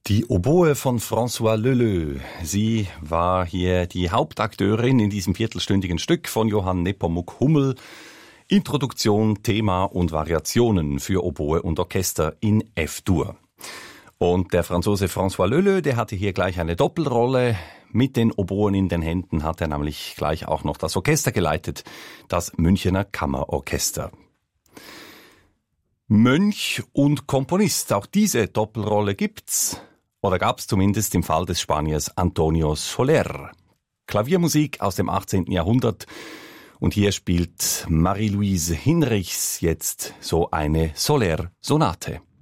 Die Oboe von François Leleux. Sie war hier die Hauptakteurin in diesem viertelstündigen Stück von Johann Nepomuk Hummel. Introduktion, Thema und Variationen für Oboe und Orchester in F-Dur. Und der Franzose François Leleux, der hatte hier gleich eine Doppelrolle. Mit den Oboen in den Händen hat er nämlich gleich auch noch das Orchester geleitet, das Münchener Kammerorchester. Mönch und Komponist, auch diese Doppelrolle gibt's. Oder gab's zumindest im Fall des Spaniers Antonio Soler. Klaviermusik aus dem 18. Jahrhundert. Und hier spielt Marie-Louise Hinrichs jetzt so eine Soler-Sonate.